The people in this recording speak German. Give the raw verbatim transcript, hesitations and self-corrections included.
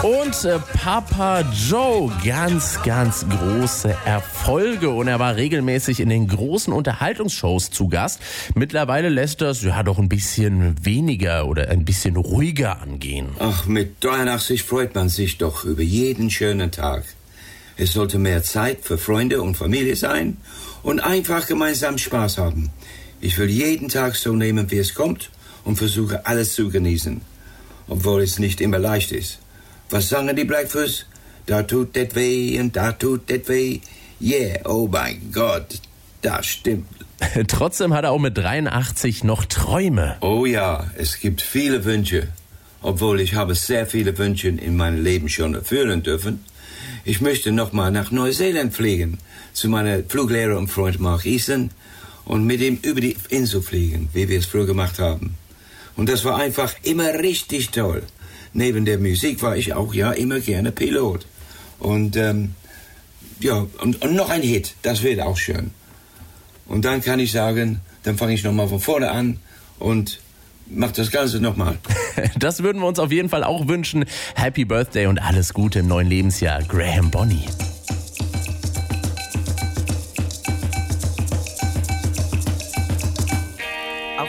Und äh, Papa Joe, ganz, ganz große Erfolge. Und er war regelmäßig in den großen Unterhaltungsshows zu Gast. Mittlerweile lässt das ja doch ein bisschen weniger oder ein bisschen ruhiger angehen. Ach, mit dreiundachtzig freut man sich doch über jeden schönen Tag. Es sollte mehr Zeit für Freunde und Familie sein und einfach gemeinsam Spaß haben. Ich will jeden Tag so nehmen, wie es kommt und versuche, alles zu genießen. Obwohl es nicht immer leicht ist. Was sagen die Blackfoot? Da tut det weh und da tut det weh. Yeah, oh mein Gott, das stimmt. Trotzdem hat er auch mit dreiundachtzig noch Träume. Oh ja, es gibt viele Wünsche. Obwohl ich habe sehr viele Wünsche in meinem Leben schon erfüllen dürfen. Ich möchte nochmal nach Neuseeland fliegen, zu meiner Fluglehrer und Freund Mark Easton und mit ihm über die Insel fliegen, wie wir es früher gemacht haben. Und das war einfach immer richtig toll. Neben der Musik war ich auch ja immer gerne Pilot. Und ähm, ja, und, und noch ein Hit, das wird auch schön. Und dann kann ich sagen, dann fange ich nochmal von vorne an und mach das Ganze nochmal. Das würden wir uns auf jeden Fall auch wünschen. Happy Birthday und alles Gute im neuen Lebensjahr, Graham Bonny.